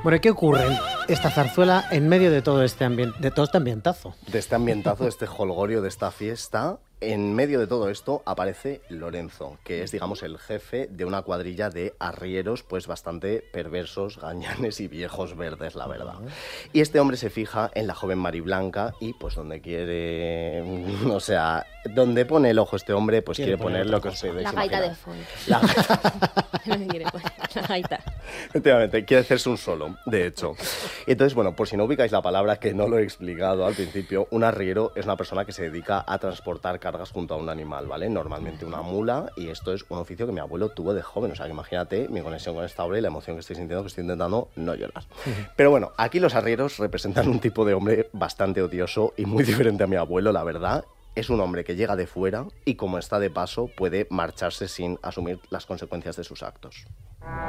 Bueno, ¿qué ocurre en esta zarzuela en medio de todo este ambiente, de todo este ambientazo? De este ambientazo, de este jolgorio, de esta fiesta, en medio de todo esto aparece Lorenzo, que es, digamos, el jefe de una cuadrilla de arrieros, pues bastante perversos, gañanes y viejos verdes, la verdad. Y este hombre se fija en la joven Mariblanca y, pues, donde quiere... O sea, donde pone el ojo este hombre, pues quiere poner lo que os podéis La gaita imaginar. de fondo. La No me quiere poner la gaita. Efectivamente, quiere hacerse un solo, de hecho. Entonces, bueno, por si no ubicáis la palabra, que no lo he explicado al principio, un arriero es una persona que se dedica a transportar cargas junto a un animal, ¿vale? Normalmente una mula, y esto es un oficio que mi abuelo tuvo de joven. O sea, que imagínate mi conexión con esta obra y la emoción que estoy sintiendo, que estoy intentando no llorar. Pero bueno, aquí los arrieros representan un tipo de hombre bastante odioso y muy diferente a mi abuelo, la verdad. Es un hombre que llega de fuera y, como está de paso, puede marcharse sin asumir las consecuencias de sus actos.